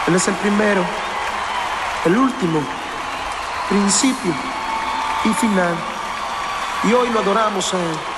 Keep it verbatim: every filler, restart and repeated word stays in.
Él es el primero, el último, principio y final. Y hoy lo adoramos a Él.